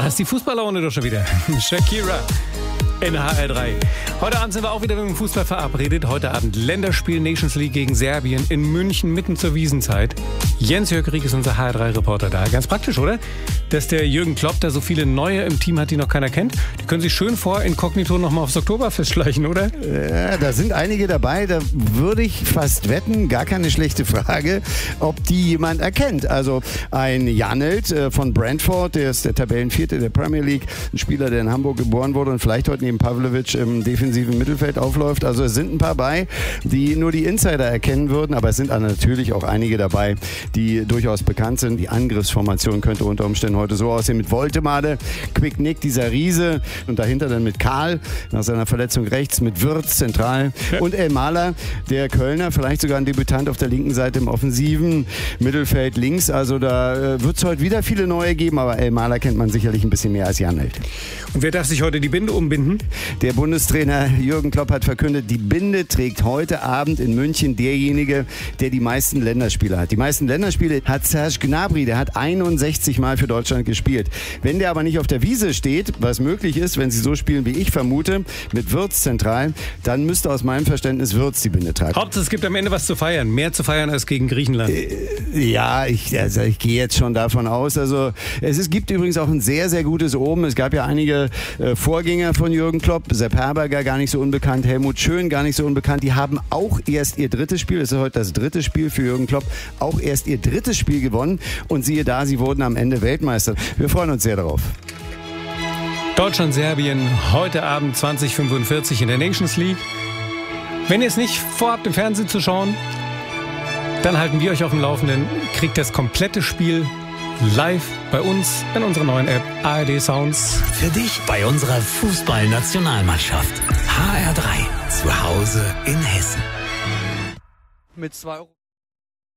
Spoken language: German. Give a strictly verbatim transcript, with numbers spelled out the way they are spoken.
Da ist die Fußballlaune doch schon wieder. Shakira in H R drei. Heute Abend sind wir auch wieder mit dem Fußball verabredet. Heute Abend Länderspiel Nations League gegen Serbien in München mitten zur Wiesenzeit. Jens-Jörg Rieck ist unser H R drei Reporter da. Ganz praktisch, oder? Dass der Jürgen Klopp da so viele Neue im Team hat, die noch keiner kennt. Die können sich schön vor inkognito nochmal aufs Oktoberfest schleichen, oder? Ja, da sind einige dabei. Da würde ich fast wetten, gar keine schlechte Frage, ob die jemand erkennt. Also ein Janelt äh, von Brentford, der ist der Tabellenvierte der Premier League. Ein Spieler, der in Hamburg geboren wurde und vielleicht heute neben Pavlovic im defensiven Mittelfeld aufläuft. Also es sind ein paar bei, die nur die Insider erkennen würden, aber es sind natürlich auch einige dabei, die durchaus bekannt sind. Die Angriffsformation könnte unter Umständen heute so aussehen mit Woltemade, Quick Nick, dieser Riese und dahinter dann mit Karl nach seiner Verletzung rechts, mit Wirtz zentral und Elmaler, der Kölner, vielleicht sogar ein Debütant auf der linken Seite im offensiven Mittelfeld links. Also da äh, wird es heute wieder viele neue geben, aber Elmaler kennt man sicherlich ein bisschen mehr als Janelt. Und wer darf sich heute die Binde umbinden? Der Bundestrainer Jürgen Klopp hat verkündet, die Binde trägt heute Abend in München derjenige, der die meisten Länderspiele hat. Die meisten Länderspiele hat Serge Gnabry, der hat einundsechzig Mal für Deutschland gespielt. Wenn der aber nicht auf der Wiese steht, was möglich ist, wenn sie so spielen, wie ich vermute, mit Wirtz zentral, dann müsste aus meinem Verständnis Wirtz die Binde tragen. Hauptsache, es gibt am Ende was zu feiern. Mehr zu feiern als gegen Griechenland. Äh, ja, ich, also ich gehe jetzt schon davon aus. Also es ist, gibt übrigens auch ein sehr, sehr gutes Oben. Es gab ja einige äh, Vorgänger von Jürgen Klopp, Sepp Herberger, gar nicht so unbekannt, Helmut Schön, gar nicht so unbekannt. Die haben auch erst ihr drittes Spiel, das ist heute das dritte Spiel für Jürgen Klopp, auch erst ihr drittes Spiel gewonnen. Und siehe da, sie wurden am Ende Weltmeister. Wir freuen uns sehr darauf. Deutschland-Serbien heute Abend zwanzig fünfundvierzig in der Nations League. Wenn ihr es nicht vorhabt, im Fernsehen zu schauen, dann halten wir euch auf dem Laufenden. Kriegt das komplette Spiel live bei uns in unserer neuen App A R D Sounds. Für dich bei unserer Fußballnationalmannschaft. H R drei, zu Hause in Hessen. Mit zwei Euro.